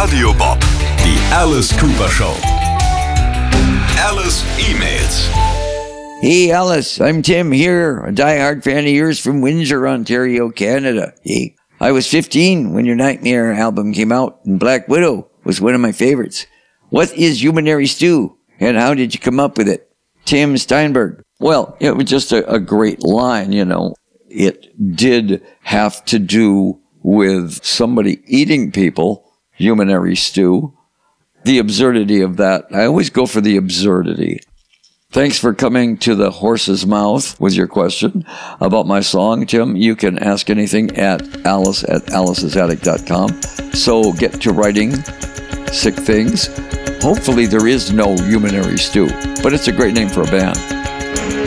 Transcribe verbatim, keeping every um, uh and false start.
Radio Bob, die Alice Cooper Show. Alice E-Mails. Hey Alice, I'm Tim here, a diehard fan of yours from Windsor, Ontario, Canada. Hey, I was fifteen when your Nightmare album came out, and Black Widow was one of my favorites. What is Humanary Stew, and how did you come up with it? Tim Steinberg. Well, it was just a, a great line, you know. It did have to do with somebody eating people, Humanary Stew. The absurdity of that. I always go for the absurdity. Thanks for coming to the horse's mouth with your question about my song, Tim. You can ask anything at alice at alicesaddict dot com. So get to writing sick things. Hopefully there is no Humanary Stew, but it's a great name for a band.